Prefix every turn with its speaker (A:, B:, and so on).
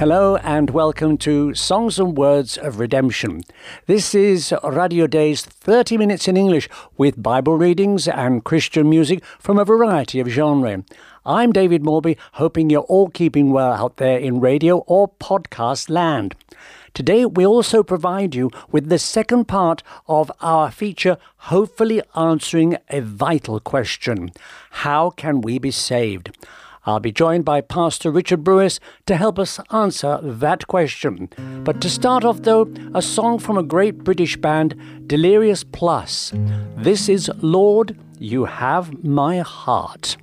A: Hello and welcome to Songs and Words of Redemption. This is Radio Day's 30 Minutes in English with Bible readings and Christian music from a variety of genres. I'm David Morby, hoping you're all keeping well out there in radio or podcast land. Today we also provide you with the second part of our feature, hopefully answering a vital question. How can we be saved? I'll be joined by Pastor Richard Brewis to help us answer that question. But to start off, though, a song from a great British band, Delirious Plus. This is Lord, You Have My Heart.